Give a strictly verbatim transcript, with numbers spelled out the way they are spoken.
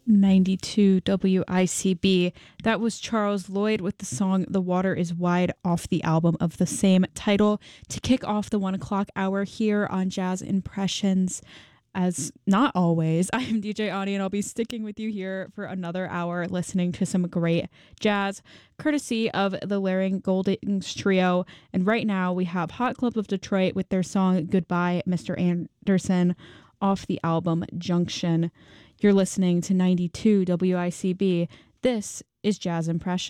ninety-two W I C B. That was Charles Lloyd with the song The Water is Wide off the album of the same title to kick off the one o'clock hour here on Jazz Impressions. As not always, I am D J Ani and I'll be sticking with you here for another hour listening to some great jazz courtesy of the Laring Goldings Trio. And right now we have Hot Club of Detroit with their song Goodbye, Mister Anderson off the album Junction. You're listening to ninety-two W I C B. This is Jazz Impressions.